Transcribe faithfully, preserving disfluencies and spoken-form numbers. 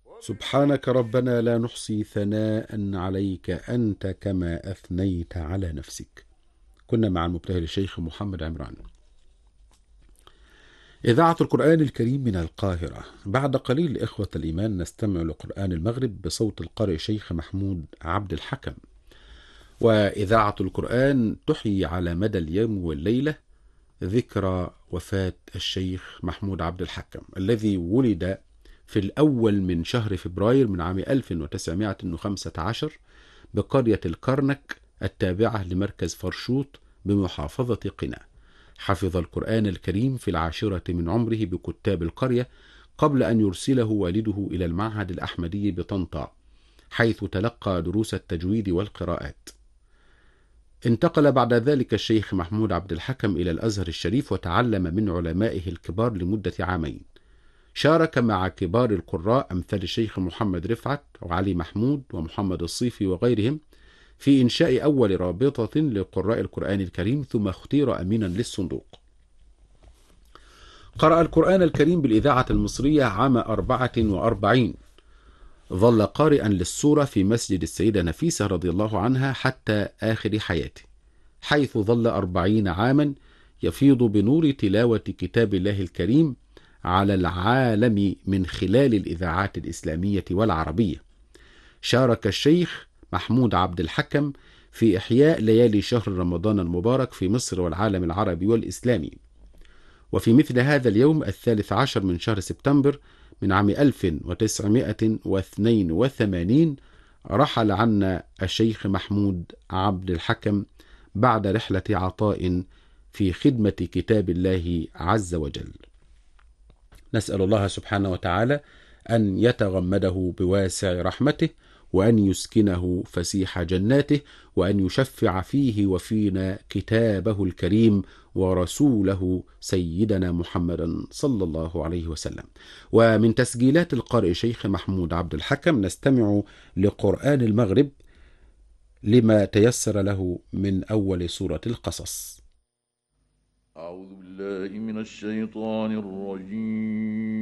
سبحانك ربنا لا نحصي ثناء عليك أنت كما أثنيت على نفسك. كنا مع المبتهل الشيخ محمد عمران. إذاعة القرآن الكريم من القاهرة. بعد قليل إخوة الإيمان نستمع لقرآن المغرب بصوت القارئ الشيخ محمود عبد الحكم. وإذاعة القرآن تحيي على مدى اليوم والليلة ذكرى وفاة الشيخ محمود عبد الحكم الذي ولد في الأول من شهر فبراير من عام ألف وتسعمائة وخمسة عشر بقرية الكرنك التابعة لمركز فرشوط بمحافظة قنا. حفظ القرآن الكريم في العاشرة من عمره بكتاب القرية قبل أن يرسله والده إلى المعهد الأحمدي بطنطا، حيث تلقى دروس التجويد والقراءات. انتقل بعد ذلك الشيخ محمود عبد الحكم إلى الأزهر الشريف وتعلم من علمائه الكبار لمدة عامين. شارك مع كبار القراء أمثال الشيخ محمد رفعت وعلي محمود ومحمد الصيفي وغيرهم في إنشاء أول رابطة لقراء القرآن الكريم، ثم اختير أمينا للصندوق. قرأ القرآن الكريم بالإذاعة المصرية عام أربعة وأربعين. ظل قارئا للسورة في مسجد السيدة نفيسة رضي الله عنها حتى آخر حياته، حيث ظل أربعين عاما يفيض بنور تلاوة كتاب الله الكريم على العالم من خلال الإذاعات الإسلامية والعربية. شارك الشيخ محمود عبد الحكم في إحياء ليالي شهر رمضان المبارك في مصر والعالم العربي والإسلامي. وفي مثل هذا اليوم الثالث عشر من شهر سبتمبر من عام ألف وتسعمائة واثنين وثمانين رحل عنا الشيخ محمود عبد الحكم بعد رحلة عطاء في خدمة كتاب الله عز وجل. نسأل الله سبحانه وتعالى أن يتغمده بواسع رحمته، وأن يسكنه فسيح جناته، وأن يشفع فيه وفينا كتابه الكريم ورسوله سيدنا محمدا صلى الله عليه وسلم. ومن تسجيلات القارئ شيخ محمود عبد الحكم نستمع لقرآن المغرب لما تيسر له من أول سورة القصص. أعوذ بالله من الشيطان الرجيم.